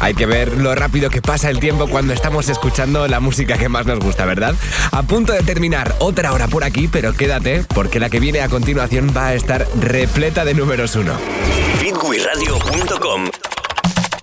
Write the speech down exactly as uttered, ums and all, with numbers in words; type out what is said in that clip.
Hay que ver lo rápido que pasa el tiempo cuando estamos escuchando la música que más nos gusta, ¿verdad? A punto de terminar otra hora por aquí, pero quédate, porque la que viene a continuación va a estar repleta de números uno. Hitwithradio punto com